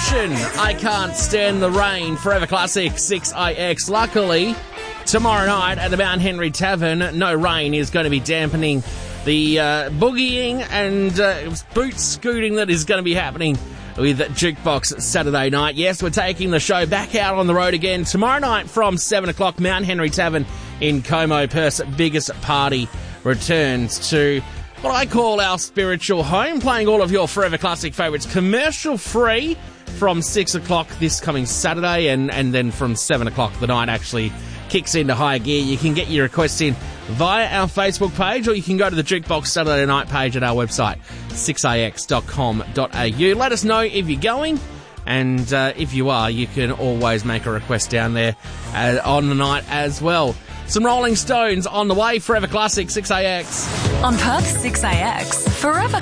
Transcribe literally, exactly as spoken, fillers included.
Ocean, I Can't Stand the Rain, Forever Classic, six A X. Luckily, tomorrow night at the Mount Henry Tavern, no rain is going to be dampening the uh, boogieing and uh, boot scooting that is going to be happening with Jukebox Saturday night. Yes, we're taking the show back out on the road again tomorrow night from seven o'clock. Mount Henry Tavern in Como, Perth's biggest party returns to what I call our spiritual home, playing all of your Forever Classic favourites commercial free from six o'clock this coming Saturday, and, and then from seven o'clock the night actually kicks into high gear. You can get your requests in via our Facebook page, or you can go to the Jukebox Saturday night page at our website, six a x dot com dot a u. Let us know if you're going, and uh, if you are, you can always make a request down there uh, on the night as well. Some Rolling Stones on the way. Forever Classic, six A X. On Perth six A X, Forever